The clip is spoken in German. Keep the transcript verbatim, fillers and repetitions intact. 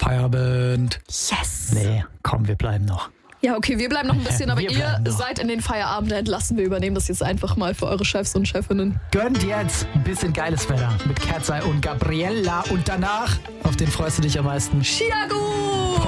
Feierabend. Yes. Nee, komm, wir bleiben noch. Ja, okay, wir bleiben noch ein bisschen, aber Wir ihr bleiben noch. seid in den Feierabend entlassen. Wir übernehmen das jetzt einfach mal für eure Chefs und Chefinnen. Gönnt jetzt ein bisschen geiles Wetter mit Kerzai und Gabriella. Und danach, auf den freust du dich am meisten. Chiago!